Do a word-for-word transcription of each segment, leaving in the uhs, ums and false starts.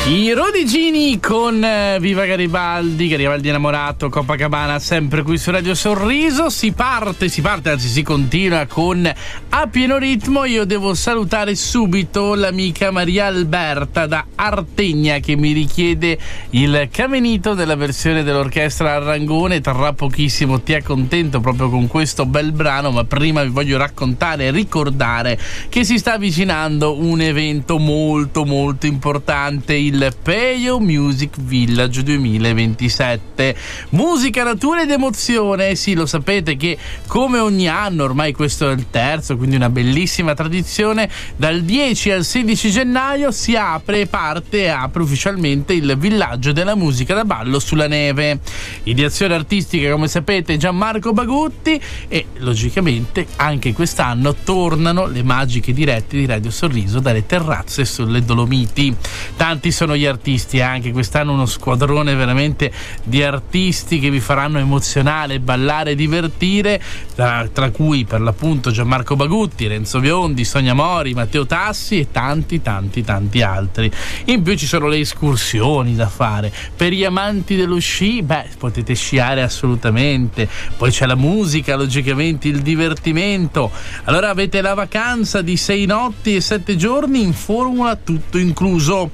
I Rodigini con eh, Viva Garibaldi, Garibaldi innamorato, Copacabana, sempre qui su Radio Sorriso. Si parte, si parte, anzi si continua con A Pieno Ritmo. Io devo salutare subito l'amica Maria Alberta da Artegna che mi richiede il Caminito della versione dell'orchestra Arrangone. Tra pochissimo ti accontento proprio con questo bel brano, ma prima vi voglio raccontare e ricordare che si sta avvicinando un evento molto molto importante, il Peyo Music Village duemilaventisette. Musica, natura ed emozione. Sì, lo sapete che come ogni anno, ormai questo è il terzo, quindi una bellissima tradizione, dal dieci al sedici gennaio si apre e parte e apre ufficialmente il villaggio della musica da ballo sulla neve. Ideazione artistica, come sapete, Gianmarco Bagutti, e logicamente anche quest'anno tornano le magiche dirette di Radio Sorriso dalle terrazze sulle Dolomiti. Tanti sono gli artisti, anche quest'anno uno squadrone veramente di artisti che vi faranno emozionare, ballare, divertire, tra, tra cui per l'appunto Gianmarco Bagutti, Renzo Biondi, Sonia Mori, Matteo Tassi e tanti tanti tanti altri. In più ci sono le escursioni da fare per gli amanti dello sci. Beh, potete sciare assolutamente, poi c'è la musica, logicamente il divertimento. Allora avete la vacanza di sei notti e sette giorni in formula, tutto incluso.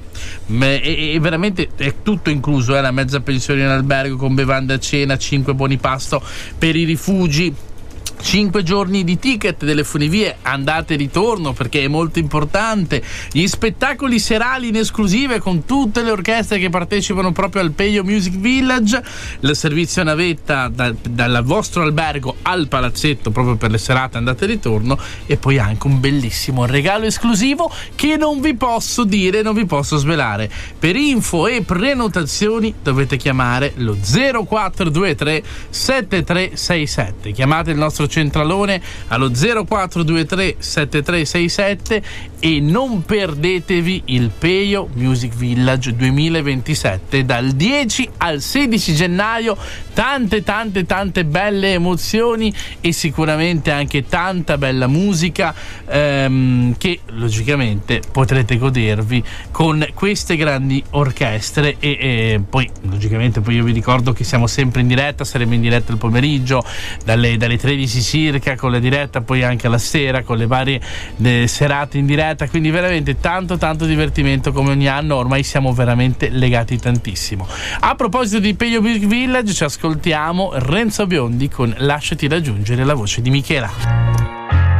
E, e veramente è tutto incluso, eh? La mezza pensione in albergo con bevande a cena, cinque buoni pasto per i rifugi, cinque giorni di ticket delle funivie andate e ritorno, perché è molto importante, gli spettacoli serali in esclusive con tutte le orchestre che partecipano proprio al Peyo Music Village, il servizio navetta da, dal vostro albergo al palazzetto proprio per le serate andate e ritorno, e poi anche un bellissimo regalo esclusivo che non vi posso dire, non vi posso svelare. Per info e prenotazioni dovete chiamare lo zero quattro due tre sette tre sei sette. Chiamate il nostro centralone allo zero quattro due tre sette tre sei sette e non perdetevi il Peyo Music Village duemilaventisette dal dieci al sedici gennaio. Tante tante tante belle emozioni e sicuramente anche tanta bella musica ehm, che logicamente potrete godervi con queste grandi orchestre e, e poi logicamente poi io vi ricordo che siamo sempre in diretta, saremo in diretta il pomeriggio dalle, dalle tredici circa con la diretta, poi anche la sera con le varie le serate in diretta, quindi veramente tanto tanto divertimento come ogni anno. Ormai siamo veramente legati tantissimo. A proposito di Peyo Music Village, ci ascoltiamo Renzo Biondi con Lasciati raggiungere, la voce di Michela.